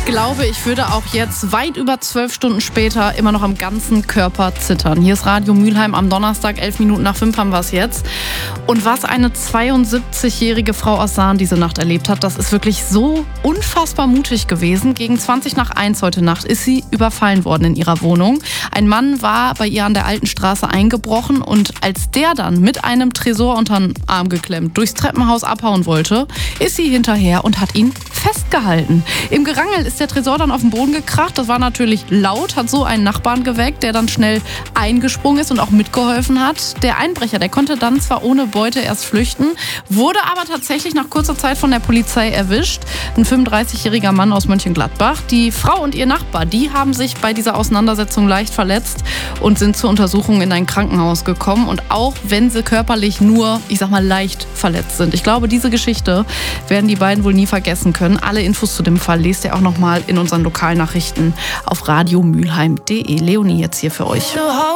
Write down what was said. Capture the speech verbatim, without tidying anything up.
glaube, ich würde auch jetzt weit über zwölf Stunden später immer noch am ganzen Körper zittern. Hier ist Radio Mülheim am Donnerstag, elf Minuten nach fünf haben wir es jetzt. Und was eine zweiundsiebzigjährige Frau aus Sahn diese Nacht erlebt hat, das ist wirklich so unfassbar mutig gewesen. Gegen zwanzig nach eins heute Nacht ist sie überfallen worden in ihrer Wohnung. Ein Mann war bei ihr an der Alten Straße eingebrochen und als der dann mit einem Tresor unter den Arm geklemmt durchs Treppenhaus abhauen wollte, ist sie hinterher und hat ihn festgehalten. Im Gerangel ist der Tresor dann auf den Boden gekracht. Das war natürlich laut, hat so einen Nachbarn geweckt, der dann schnell eingesprungen ist und auch mitgeholfen hat. Der Einbrecher, der konnte dann zwar ohne Beute erst flüchten, wurde aber tatsächlich nach kurzer Zeit von der Polizei erwischt. Ein fünfunddreißigjähriger Mann aus Mönchengladbach. Die Frau und ihr Nachbar, die haben sich bei dieser Auseinandersetzung leicht verletzt und sind zur Untersuchung in ein Krankenhaus gekommen. Und auch wenn sie körperlich nur, ich sag mal, leicht verletzt sind. Ich glaube, diese Geschichte werden die beiden wohl nie vergessen können. Alle Infos zu dem Fall lest ihr auch nochmal in unseren Lokalnachrichten auf radiomülheim punkt de. Leonie jetzt hier für euch.